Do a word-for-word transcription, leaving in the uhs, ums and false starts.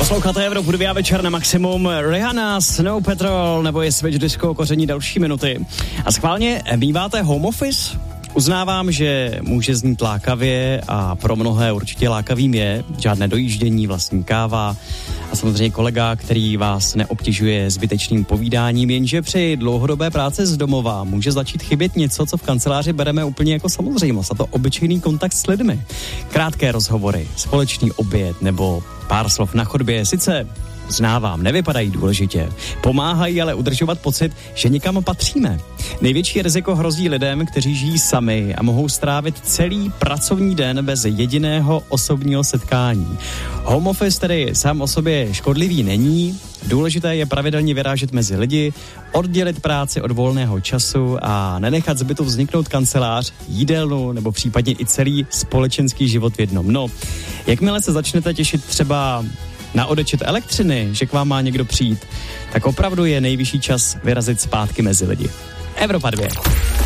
Posloucháte Evropu dvě a večer na maximum. Rihanna, Snow Patrol nebo je Switch Disco koření další minuty. A schválně, míváte home office? Uznávám, že může znít lákavě a pro mnohé určitě lákavým je. Žádné dojíždění, vlastní káva a samozřejmě kolega, který vás neobtěžuje zbytečným povídáním, jenže při dlouhodobé práci z domova může začít chybět něco, co v kanceláři bereme úplně jako samozřejmost, a to obyčejný kontakt s lidmi. Krátké rozhovory, společný oběd nebo pár slov na chodbě, sice uznávám, nevypadají důležitě. Pomáhají ale udržovat pocit, že někam patříme. Největší riziko hrozí lidem, kteří žijí sami a mohou strávit celý pracovní den bez jediného osobního setkání. Home office tedy sám o sobě škodlivý není. Důležité je pravidelně vyrážet mezi lidi, oddělit práci od volného času a nenechat z bytu vzniknout kancelář, jídelnu nebo případně i celý společenský život v jednom. No, jakmile se začnete těšit třeba na odečet elektřiny, že k vám má někdo přijít, tak opravdu je nejvyšší čas vyrazit zpátky mezi lidi. Evropa dvě.